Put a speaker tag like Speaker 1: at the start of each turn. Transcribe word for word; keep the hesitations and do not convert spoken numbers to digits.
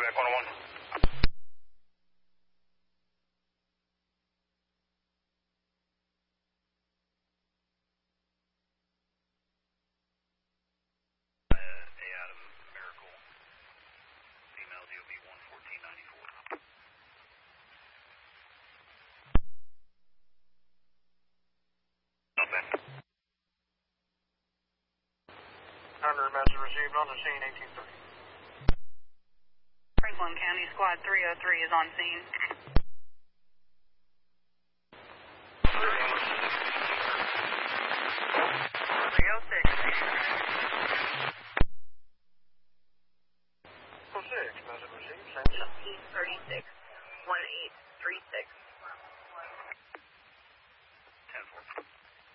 Speaker 1: back one oh one.
Speaker 2: Under message received on the scene, eighteen thirty.
Speaker 3: Franklin County Squad three oh three is on scene.